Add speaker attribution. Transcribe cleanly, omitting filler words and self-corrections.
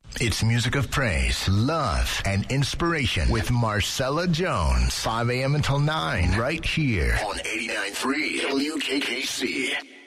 Speaker 1: It's music of praise, love, and inspiration with Marcella Jones. 5 a.m. until 9, right here on 89.3 WKKC.